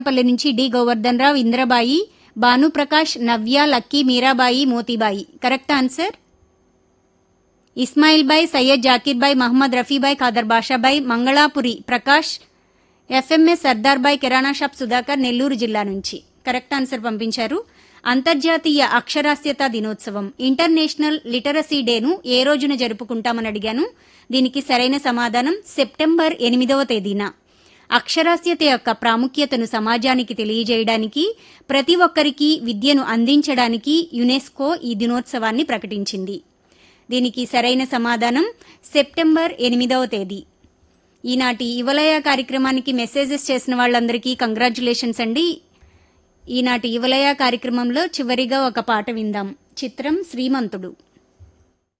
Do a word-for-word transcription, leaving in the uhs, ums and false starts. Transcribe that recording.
పల్లె నుంచి డి గోవర్ధన్ రావు, ఇంద్రబాయి, భానుప్రకాష్, నవ్య, lucky, Mirabai, Motibai. Correct answer. Ismail bye, Syed Zakir bye, Mohammed Rafibhai, Khader Basha Bhai, మంగళాపురి Prakash, FMS Sardar bye, కిరాణా shop Sudhakar, Nellore జిల్లా నుంచి కరెక్ట్ ఆన్సర్ పంపించారు. అంతర్జాతీయ అక్షరాస్యత దినోత్సవం ఇంటర్నేషనల్ లిటరసీ డేను ఏ రోజున జరుపుకుంటామని అడిగాను. దీనికి సరైన సమాధానం సెప్టెంబర్ ఎనిమిదవ తేదీన. అక్షరాస్యత యొక్క ప్రాముఖ్యతను సమాజానికి తెలియజేయడానికి, ప్రతి ఒక్కరికి విద్యను అందించడానికి యునెస్కో ఈ దినోత్సవాన్ని ప్రకటించింది. దీనికి సరైన సమాధానం సెప్టెంబర్ ఎనిమిదవ తేదీ. ఈనాటి యువలయ కార్యక్రమానికి మెసేజెస్ చేసిన వాళ్ళందరికీ కంగ్రాచ్యులేషన్స్ అండి. ఈనాటి యువలయ కార్యక్రమంలో చివరిగా ఒక పాట విందాం. చిత్రం శ్రీమంతుడు.